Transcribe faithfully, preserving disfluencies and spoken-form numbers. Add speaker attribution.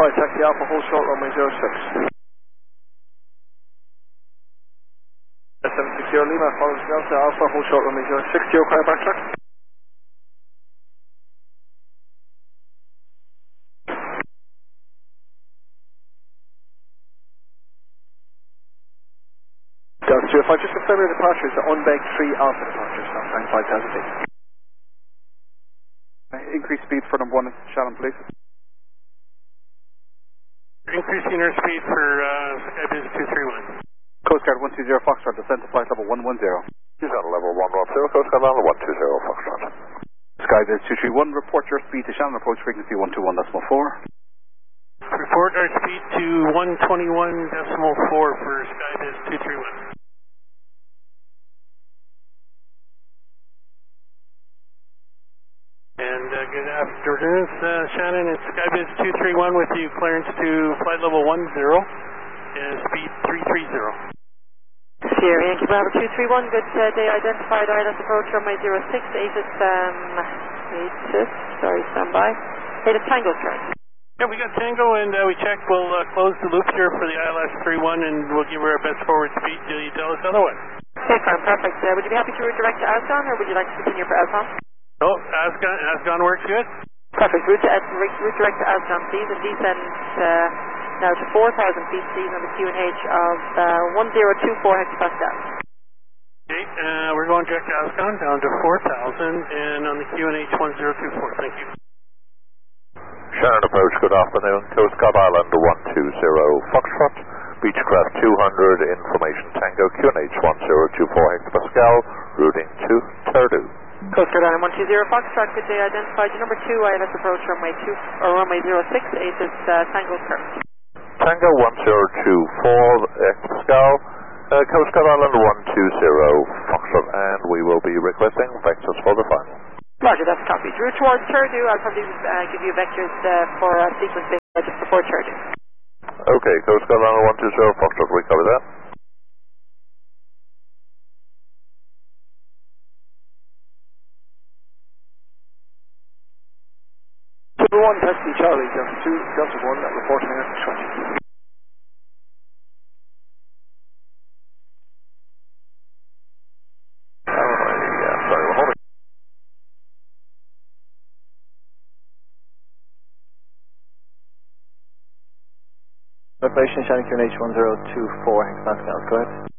Speaker 1: Hi, taxi Alpha, hold short, runway zero six. seven six zero Lima, follows Delta Alpha, hold short, runway zero six, zero, car back track. Delta zero five, just confirm your departure is the unbanked three Alpha departure, stop time five thousand feet.
Speaker 2: Increase speed for number one, Shannon, please.
Speaker 3: Increasing airspeed for uh, Skybiz two three one.
Speaker 2: Coast Guard one two zero Foxtrot, descend to flight level one one zero.
Speaker 4: He's on level one one zero, Coast Guard level one two zero Foxtrot.
Speaker 2: Skybiz two three one, report your speed to Shannon, approach frequency one two one point four.
Speaker 3: Report airspeed to one twenty-one point four for Skybiz two three one. And uh, good afternoon, uh, Shannon. It's Skybiz two three one with you. Clearance to flight level one zero. Uh, speed three three zero.
Speaker 5: Sierra Yankee Bravo two three one. Good uh, day identified. I L S approach runway zero six. ATIS, um, ATIS, sorry, stand by. ATIS Tango, correct.
Speaker 3: Yeah, we got Tango and uh, we checked. We'll uh, close the loop here for the I L S three one and we'll give her our best forward speed till you tell us otherwise.
Speaker 5: Okay, fine, perfect. Uh, would you be happy to redirect to Ascon or would you like to continue for Ascon?
Speaker 3: Oh, Ascon, Ascon works good.
Speaker 5: Perfect. Route, to, uh, route direct to Ascon, please, and descend uh, now to four thousand feet, please, on the Q and H of uh, one zero two four hectopascal.
Speaker 3: Okay, uh, we're going direct to Ascon down to four thousand and on the Q and H one zero two four. Thank you.
Speaker 4: Shannon approach, good afternoon. Coast Guard Island one two zero Foxtrot. Beechcraft two hundred, information Tango, Q and H one zero two four hectopascal, routing to Turdu.
Speaker 5: Coast Guard Island one two zero Foxtrot, good day identified. Your number two, I L S approach runway two, or runway zero six, ATIS uh, Tango Curve.
Speaker 4: Tango one zero two four hectopascal, uh, Coast Guard Island one two zero Foxtrot, and we will be requesting vectors for the final.
Speaker 5: Roger, that's copied. Route towards Turdu, I'll probably uh, give you vectors uh, for uh, sequencing uh, just before Turdu.
Speaker 4: Okay, Coast Guard Island one two zero Foxtrot, we cover that.
Speaker 1: Delta one, taxi Charlie, Delta two, Delta one, reporting at twenty. Operation Shannon Q and H one zero two four hectopascals, go ahead.